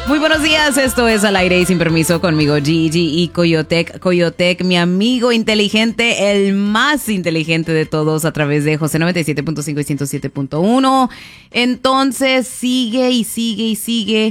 Muy buenos días, esto es Al Aire y Sin Permiso conmigo, Gigi y Coyotec. Coyotec, mi amigo inteligente, el más inteligente de todos a través de José 97.5 y 107.1. Entonces sigue y sigue y sigue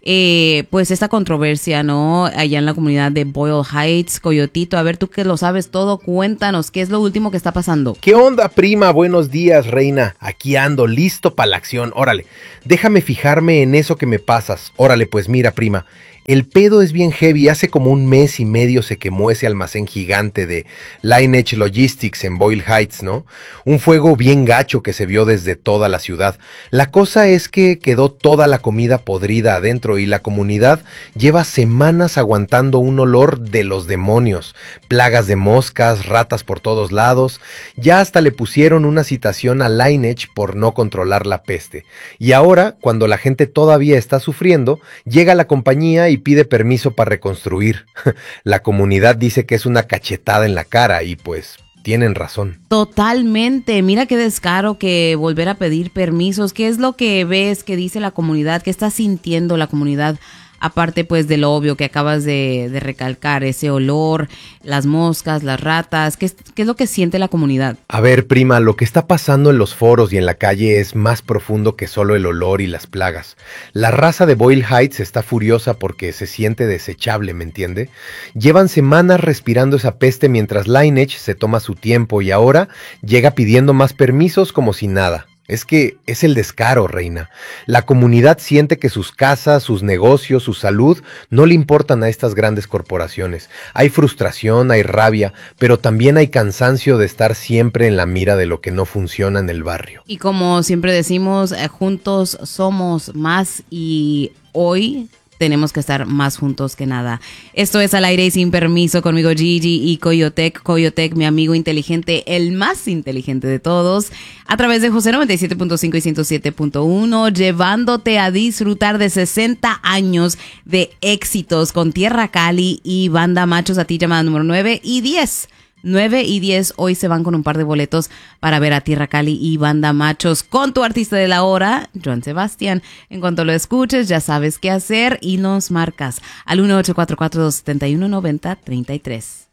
pues esta controversia, ¿no? Allá en la comunidad de Boyle Heights. Coyotito, a ver, tú que lo sabes todo, cuéntanos, ¿qué es lo último que está pasando? ¿Qué onda, prima? Buenos días, reina. Aquí ando, listo para la acción. Órale, déjame fijarme en eso que me pasas. Órale, pues mira, prima. El pedo es bien heavy. Hace como un mes y medio se quemó ese almacén gigante de Lineage Logistics en Boyle Heights, ¿no? Un fuego bien gacho que se vio desde toda la ciudad. La cosa es que quedó toda la comida podrida adentro y la comunidad lleva semanas aguantando un olor de los demonios. Plagas de moscas, ratas por todos lados. Ya hasta le pusieron una citación a Lineage por no controlar la peste. Y ahora, cuando la gente todavía está sufriendo, llega la compañía y pide permiso para reconstruir. La comunidad dice que es una cachetada en la cara y pues tienen razón. Totalmente, mira qué descaro que volver a pedir permisos. ¿Qué es lo que ves que dice la comunidad? ¿Qué está sintiendo la comunidad? Aparte pues de lo obvio que acabas de recalcar, ese olor, las moscas, las ratas, ¿qué es lo que siente la comunidad? A ver, prima, lo que está pasando en los foros y en la calle es más profundo que solo el olor y las plagas. La raza de Boyle Heights está furiosa porque se siente desechable, ¿me entiende? Llevan semanas respirando esa peste mientras Lineage se toma su tiempo y ahora llega pidiendo más permisos como si nada. Es que es el descaro, reina. La comunidad siente que sus casas, sus negocios, su salud no le importan a estas grandes corporaciones. Hay frustración, hay rabia, pero también hay cansancio de estar siempre en la mira de lo que no funciona en el barrio. Y como siempre decimos, juntos somos más y hoy tenemos que estar más juntos que nada. Esto es Al Aire y Sin Permiso conmigo, Gigi y Coyotec. Coyotec, mi amigo inteligente, el más inteligente de todos, a través de José 97.5 y 107.1, llevándote a disfrutar de 60 años de éxitos con Tierra Cali y Banda Machos a ti, llamada número 9 y 10. 9 y 10 hoy se van con un par de boletos para ver a Tierra Cali y Banda Machos con tu artista de la hora, Joan Sebastián. En cuanto lo escuches, ya sabes qué hacer y nos marcas al 1844-271-9033.